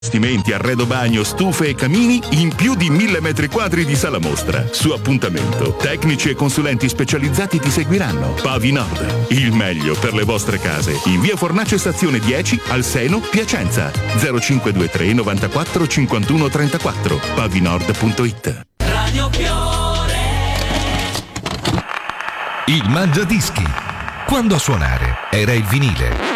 Investimenti, arredo bagno, stufe e camini in più di 1000 metri quadri di sala mostra. Su appuntamento. Tecnici e consulenti specializzati ti seguiranno. Pavinord, il meglio per le vostre case. In via Fornace Stazione 10, al Seno, Piacenza. 0523 94 51 34. Pavinord.it. Radio Fiore. Il Mangiadischi. Quando a suonare era il vinile.